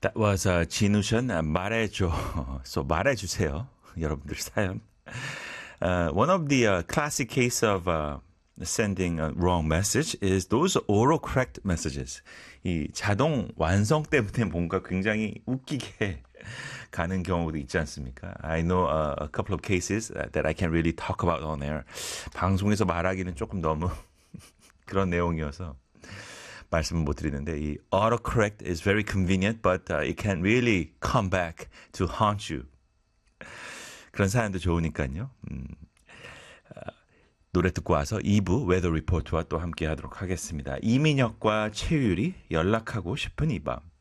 That was 진우션 말해줘. So 말해주세요. 여러분들 사연. One of the classic case of sending a wrong message is those autocorrect messages. 이 자동 완성 때문에 뭔가 굉장히 웃기게 가는 경우도 있지 않습니까? I know a couple of cases that I can't really talk about on air. 방송에서 말하기는 조금 너무 그런 내용이어서 말씀을 못 드리는데 이 autocorrect is very convenient, but it can really come back to haunt you. 그런 사연도 좋으니까요. 노래 듣고 와서 2부 웨더 리포트와 또 함께 하도록 하겠습니다. 이민혁과 최유리 연락하고 싶은 이 밤.